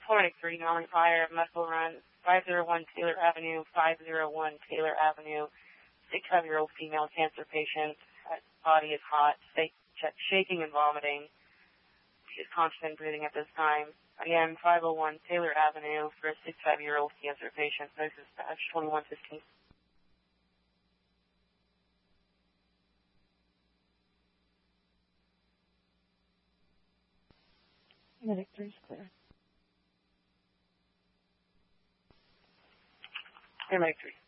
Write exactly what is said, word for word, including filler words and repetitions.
four eighty-three, Nolan Fire, Medical Run, five oh one Taylor Avenue, five oh one Taylor Avenue, sixty-five-year-old female cancer patient, body is hot, shaking and vomiting. She is conscious and breathing at this time. Again, five oh one Taylor Avenue for a sixty-five-year-old cancer patient. This is dispatch twenty-one fifteen. Medic three is clear. Medic three.